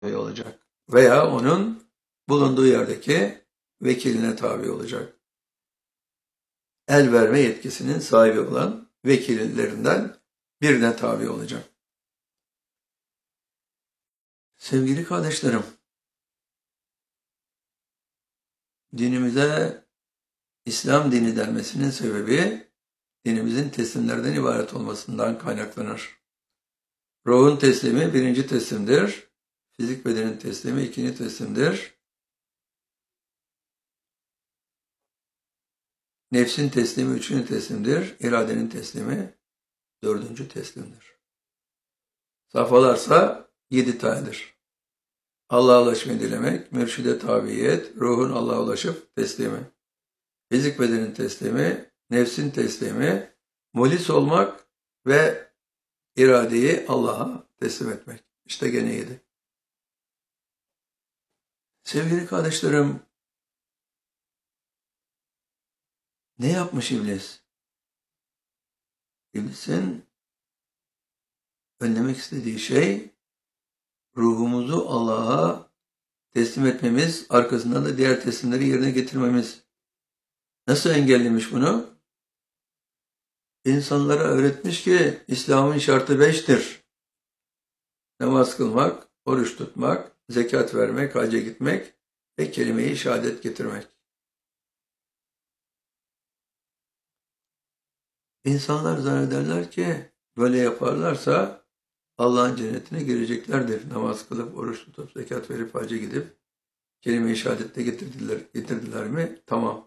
olacak. Veya onun bulunduğu yerdeki vekiline tabi olacak. El verme yetkisinin sahibi olan vekillerinden birine tabi olacak. Sevgili kardeşlerim, dinimize İslam dini denmesinin sebebi dinimizin teslimlerden ibaret olmasından kaynaklanır. Ruhun teslimi birinci teslimdir. Fizik bedenin teslimi ikinci teslimdir. Nefsin teslimi üçüncü teslimdir. İradenin teslimi dördüncü teslimdir. Safhalarsa 7 tanedir. Allah'a ulaşmayı dilemek, mürşide tabiyet, ruhun Allah'a ulaşıp teslimi. Fizik bedenin teslimi, nefsin teslimi, mulis olmak ve iradeyi Allah'a teslim etmek. İşte gene 7. Sevgili kardeşlerim, ne yapmış iblis? İblisin önlemek istediği şey, ruhumuzu Allah'a teslim etmemiz, arkasından da diğer teslimleri yerine getirmemiz. Nasıl engellemiş bunu? İnsanlara öğretmiş ki İslam'ın şartı 5'tir. Namaz kılmak, oruç tutmak, zekat vermek, hacca gitmek ve kelime-i şehadet getirmek. İnsanlar zannederler ki böyle yaparlarsa Allah'ın cennetine gireceklerdir. Namaz kılıp, oruç tutup, zekat verip, hacca gidip kelime-i şehadette getirdiler mi? Tamam.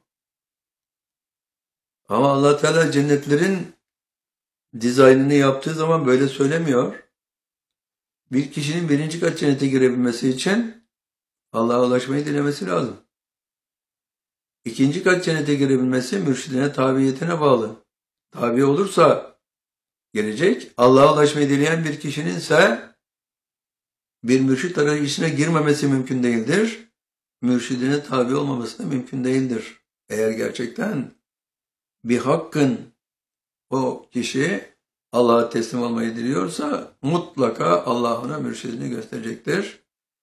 Ama Allah Teala cennetlerin dizaynını yaptığı zaman böyle söylemiyor. Bir kişinin birinci kat cennete girebilmesi için Allah'a ulaşmayı dilemesi lazım. İkinci kat cennete girebilmesi mürşidine, tabiyetine bağlı. Tabi olursa gelecek. Allah'a ulaşmayı dileyen bir kişinin ise bir mürşid arayışına girmemesi mümkün değildir. Mürşidine tabi olmaması da mümkün değildir. Eğer gerçekten bir hakkın o kişi Allah'a teslim olmayı diliyorsa mutlaka Allah ona mürşidini gösterecektir.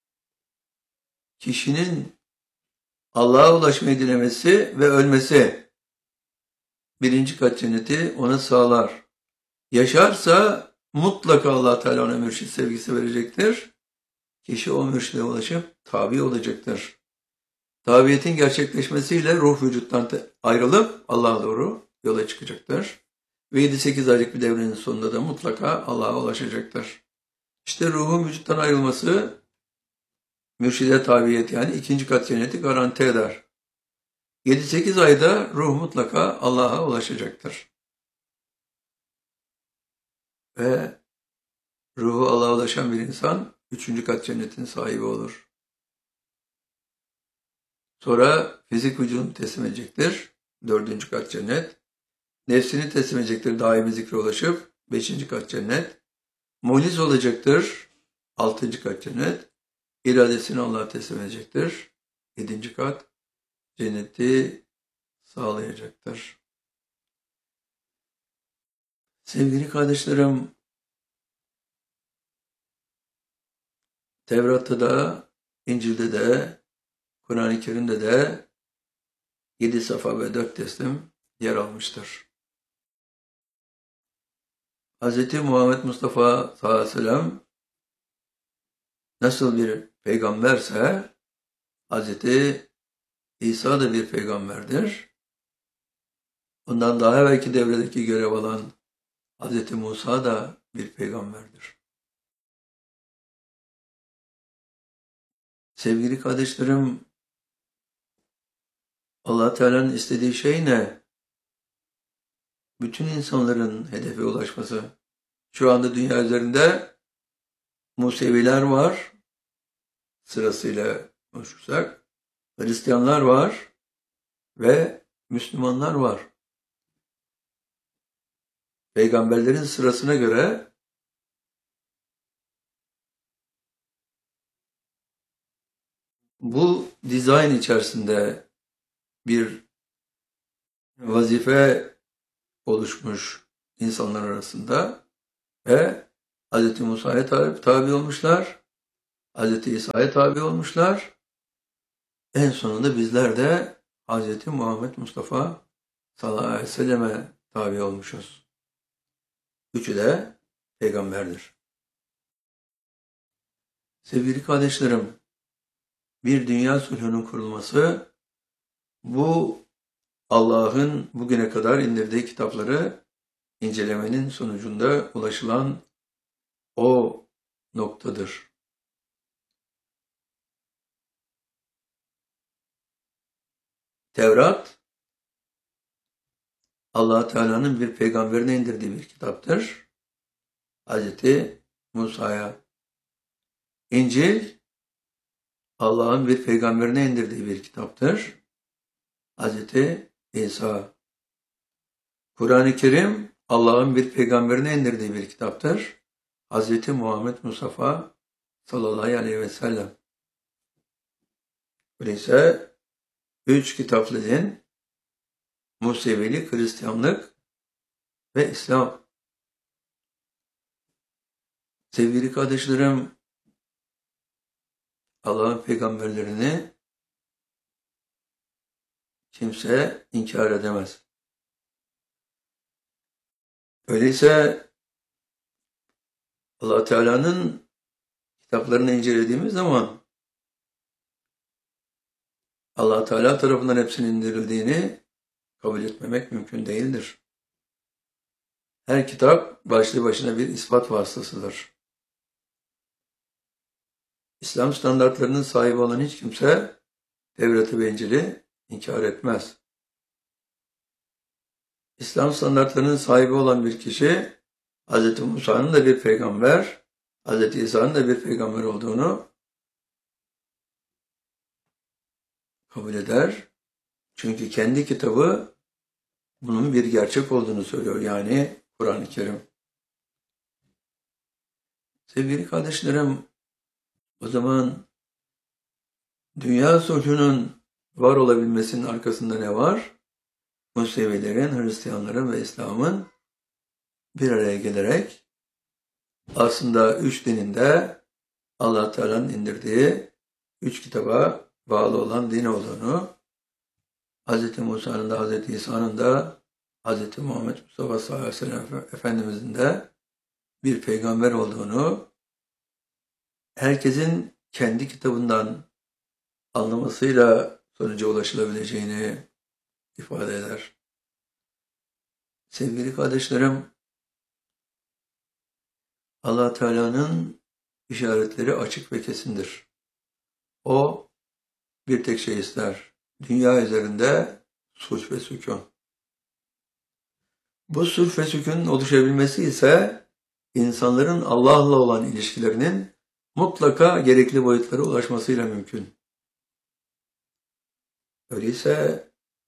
Kişinin Allah'a ulaşmayı dilemesi ve ölmesi birinci kat cenneti ona sağlar. Yaşarsa mutlaka Allah Teala ona mürşid sevgisi verecektir. Kişi o mürşide ulaşıp tabi olacaktır. Tabiyetin gerçekleşmesiyle ruh vücuttan ayrılıp Allah'a doğru yola çıkacaktır. Ve 7-8 aylık bir devrenin sonunda da mutlaka Allah'a ulaşacaktır. İşte ruhun vücuttan ayrılması mürşide tabiyet, yani ikinci kat cenneti garanti eder. 7-8 ayda ruh mutlaka Allah'a ulaşacaktır. Ve ruhu Allah'a ulaşan bir insan üçüncü kat cennetin sahibi olur. Sonra fizik vücudunu teslim edecektir. Dördüncü kat cennet. Nefsini teslim edecektir daimi zikre ulaşıp. Beşinci kat cennet. Mulis olacaktır. Altıncı kat cennet. İradesini Allah'a teslim edecektir. Yedinci kat cenneti sağlayacaktır. Sevgili kardeşlerim, Tevrat'ta da, İncil'de de, Kur'an-ı Kerim'de de 7 safa ve 4 teslim yer almıştır. Hz. Muhammed Mustafa sallallahu aleyhi ve sellem nasıl bir peygamberse Hz. İsa da bir peygamberdir. Ondan daha evvelki devredeki görev alan Hz. Musa da bir peygamberdir. Sevgili kardeşlerim, Allah Teala'nın istediği şey ne? Bütün insanların hedefe ulaşması. Şu anda dünya üzerinde Museviler var, sırasıyla konuşursak. Hristiyanlar var ve Müslümanlar var. Peygamberlerin sırasına göre bu dizayn içerisinde bir vazife oluşmuş insanlar arasında ve Hz. Musa'ya tabi olmuşlar. Hz. İsa'ya tabi olmuşlar. En sonunda bizler de Hz. Muhammed Mustafa sallallahu aleyhi ve selleme tabi olmuşuz. Üçü de peygamberdir. Sevgili kardeşlerim, bir dünya sulhunun kurulması, bu Allah'ın bugüne kadar indirdiği kitapları incelemenin sonucunda ulaşılan o noktadır. Tevrat, Allah Teala'nın bir peygamberine indirdiği bir kitaptır. Hz. Musa'ya. İncil, Allah'ın bir peygamberine indirdiği bir kitaptır. Hz. İsa. Kur'an-ı Kerim, Allah'ın bir peygamberine indirdiği bir kitaptır. Hz. Muhammed Mustafa sallallahu aleyhi ve sellem. Öyleyse 3 kitaplı din, Musevilik, Hristiyanlık ve İslam. Sevgili kardeşlerim, Allah'ın peygamberlerini kimse inkar edemez. Öyleyse Allah Teala'nın kitaplarını incelediğimiz zaman Allah Teala tarafından hepsinin indirildiğini kabul etmemek mümkün değildir. Her kitap başlı başına bir ispat vasıtasıdır. İslam standartlarının sahibi olan hiç kimse Tevrat'ı ve İncil'i inkar etmez. İslam standartlarının sahibi olan bir kişi, Hz. Musa'nın da bir peygamber, Hz. İsa'nın da bir peygamber olduğunu kabul eder. Çünkü kendi kitabı bunun bir gerçek olduğunu söylüyor. Yani Kur'an-ı Kerim. Sevgili kardeşlerim, o zaman dünya sulhunun var olabilmesinin arkasında ne var? Musevilerin, Hristiyanların ve İslam'ın bir araya gelerek aslında 3 dinin de Allah Teala'nın indirdiği 3 kitaba bağlı olan din olduğunu, Hz. Musa'nın da Hz. İsa'nın da Hz. Muhammed Mustafa sallallahu aleyhi ve sellem Efendimizin de bir peygamber olduğunu, herkesin kendi kitabından anlamasıyla sonuca ulaşılabileceğini ifade eder. Sevgili kardeşlerim, Allah Teala'nın işaretleri açık ve kesindir. O bir tek şey ister. Dünya üzerinde sulh ve sükun. Bu sulh ve sükunun oluşabilmesi ise insanların Allah'la olan ilişkilerinin mutlaka gerekli boyutlara ulaşmasıyla mümkün. Öyleyse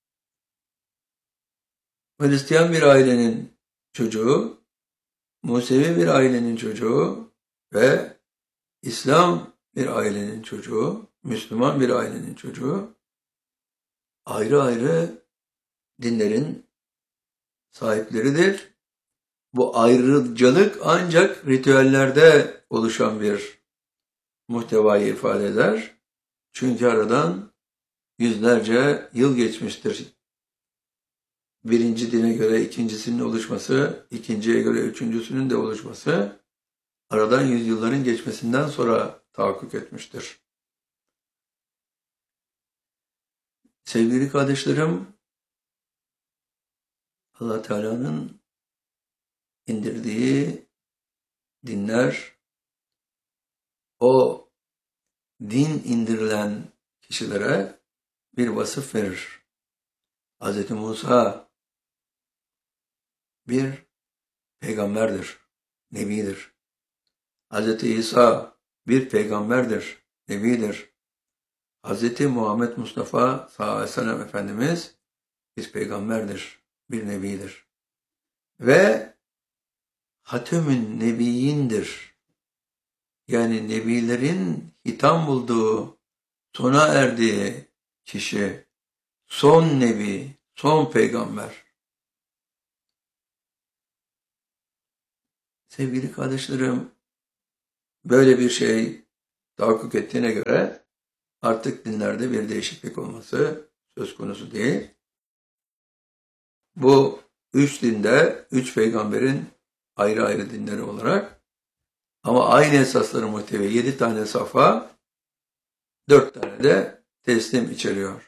Hristiyan bir ailenin çocuğu, Musevi bir ailenin çocuğu ve İslam bir ailenin çocuğu, Müslüman bir ailenin çocuğu ayrı ayrı dinlerin sahipleridir. Bu ayrıcalık ancak ritüellerde oluşan bir muhtevayı ifade eder. Çünkü aradan yüzlerce yıl geçmiştir. Birinci dine göre ikincisinin oluşması, ikinciye göre üçüncüsünün de oluşması aradan yüzyılların geçmesinden sonra tahakkuk etmiştir. Sevgili kardeşlerim, Allah Teala'nın indirdiği dinler, o din indirilen kişilere bir vasıf verir. Hz. Musa bir peygamberdir, nebidir. Hz. İsa bir peygamberdir, nebidir. Hz. Muhammed Mustafa sallallahu aleyhi ve sellem Efendimiz bir peygamberdir, bir nebidir. Ve Hatemün Nebiyindir. Yani nebilerin hitam bulduğu, sona erdiği kişi, son nebi, son peygamber. Sevgili kardeşlerim, böyle bir şey tahakkuk ettiğine göre artık dinlerde bir değişiklik olması söz konusu değil. Bu 3 dinde 3 peygamberin ayrı ayrı dinleri olarak ama aynı esasları muhtevi 7 tane safa, 4 tane de teslim içeriyor.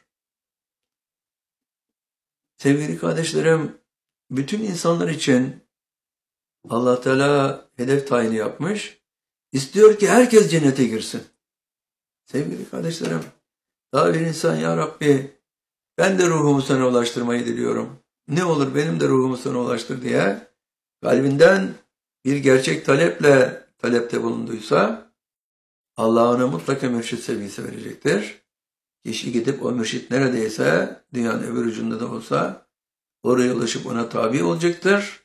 Sevgili kardeşlerim, bütün insanlar için Allah Teala hedef tayini yapmış. İstiyor ki herkes cennete girsin. Sevgili kardeşlerim, daha bir insan ya Rabbi ben de ruhumu sana ulaştırmayı diliyorum. Ne olur benim de ruhumu sana ulaştır diye kalbinden bir gerçek talepte bulunduysa Allah ona mutlaka mürşit sevgisi verecektir. Kişi gidip o mürşit neredeyse dünyanın öbür ucunda da olsa oraya ulaşıp ona tabi olacaktır.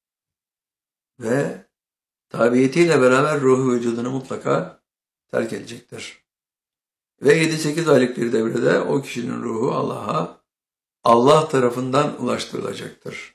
Ve tabiyetiyle beraber ruhu vücudunu mutlaka terk edecektir. Ve 7-8 aylık bir devrede o kişinin ruhu Allah tarafından ulaştırılacaktır.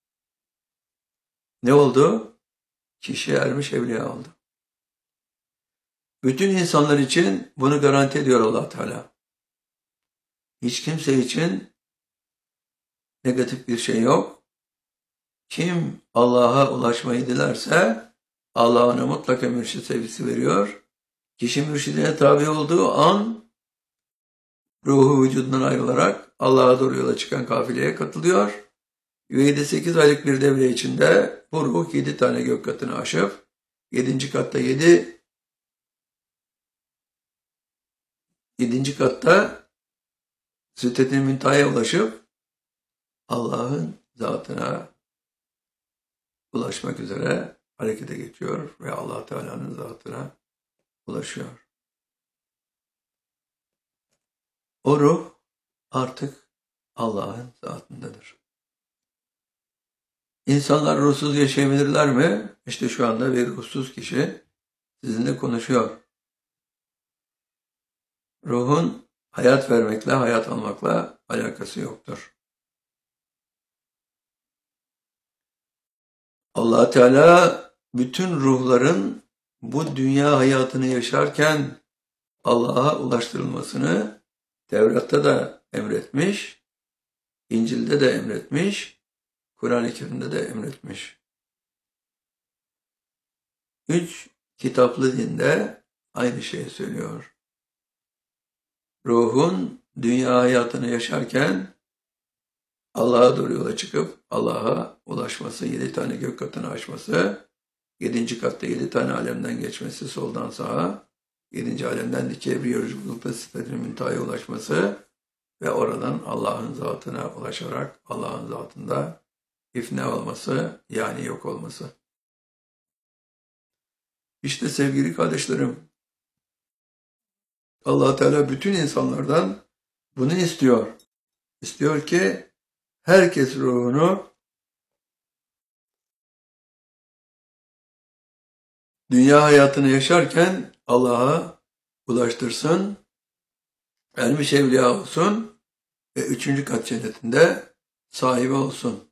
Ne oldu? Kişi ermiş evliya oldu. Bütün insanlar için bunu garanti ediyor Allah Teala. Hiç kimse için negatif bir şey yok. Kim Allah'a ulaşmayı dilerse Allah ona mutlaka mürşid sevgisi veriyor. Kişi mürşidine tabi olduğu an ruhu vücudundan ayrılarak Allah'a doğru yola çıkan kafileye katılıyor. Ve 7-8 aylık bir devre içinde bu ruh 7 tane gök katını aşıp 7. katta 7. katta Sidret-i Münteha'ya ulaşıp Allah'ın zatına ulaşmak üzere harekete geçiyor ve Allah Teala'nın zatına ulaşıyor. O ruh artık Allah'ın zatındadır. İnsanlar ruhsuz yaşayabilirler mi? İşte şu anda bir ruhsuz kişi sizinle konuşuyor. Ruhun hayat vermekle, hayat almakla alakası yoktur. Allah Teala bütün ruhların bu dünya hayatını yaşarken Allah'a ulaştırılmasını Tevrat'ta da emretmiş, İncil'de de emretmiş, Kur'an-ı Kerim'de de emretmiş. 3 kitaplı dinde aynı şeyi söylüyor. Ruhun dünya hayatını yaşarken Allah'a doğru yola çıkıp Allah'a ulaşması, 7 tane gök katını aşması, 7. katta 7 tane alemden geçmesi soldan sağa, 7. alemden dikey bir yolculukta Sidret-i Münteha'ya ulaşması ve oradan Allah'ın zatına ulaşarak Allah'ın zatında ifna olması, yani yok olması. İşte sevgili kardeşlerim, Allah Teala bütün insanlardan bunu istiyor. İstiyor ki herkes ruhunu dünya hayatını yaşarken Allah'a ulaştırsın, ermiş evliya olsun ve 3. kat cennetinde sahibi olsun.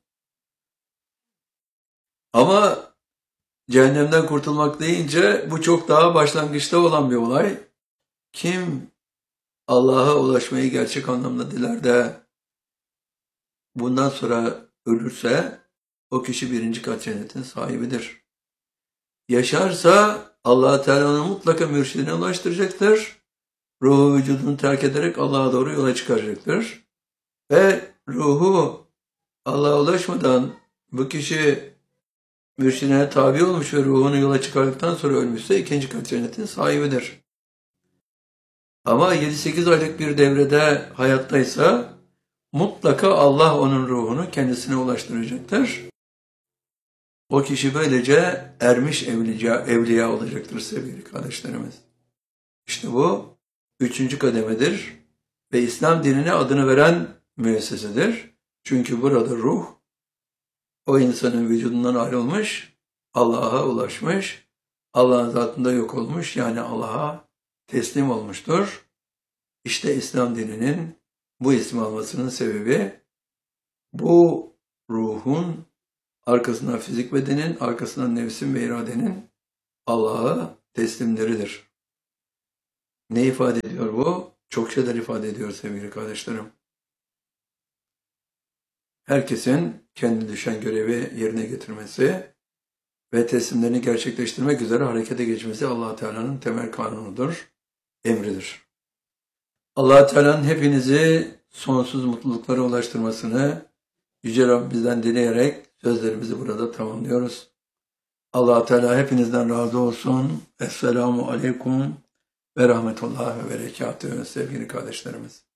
Ama cehennemden kurtulmak deyince bu çok daha başlangıçta olan bir olay. Kim Allah'a ulaşmayı gerçek anlamda diler de bundan sonra ölürse o kişi 1. kat cennetin sahibidir. Yaşarsa Allah Teala onu mutlaka mürşidine ulaştıracaktır. Ruhu vücudunu terk ederek Allah'a doğru yola çıkaracaktır. Ve ruhu Allah'a ulaşmadan bu kişi mürşidine tabi olmuş ve ruhunu yola çıkardıktan sonra ölmüşse 2. kat cennetin sahibidir. Ama 7-8 aylık bir devrede hayattaysa mutlaka Allah onun ruhunu kendisine ulaştıracaktır. O kişi böylece ermiş evliya olacaktır sevgili kardeşlerimiz. İşte bu 3. kademedir ve İslam dinine adını veren müessesedir. Çünkü burada ruh o insanın vücudundan ayrılmış, Allah'a ulaşmış, Allah'ın zatında yok olmuş, yani Allah'a teslim olmuştur. İşte İslam dininin bu isim almasının sebebi bu ruhun arkasına fizik bedenin, arkasına nefsin ve iradenin Allah'a teslimleridir. Ne ifade ediyor bu? Çok şeyler ifade ediyor sevgili kardeşlerim. Herkesin kendi düşen görevi yerine getirmesi ve teslimlerini gerçekleştirmek üzere harekete geçmesi Allah Teala'nın temel kanunudur, emridir. Allah Teala'nın hepinizi sonsuz mutluluklara ulaştırmasını Yüce Rabbimizden dileyerek sözlerimizi burada tamamlıyoruz. Allah Teala hepinizden razı olsun. Esselamu Aleyküm ve Rahmetullah ve Berekatühü sevgili kardeşlerimiz.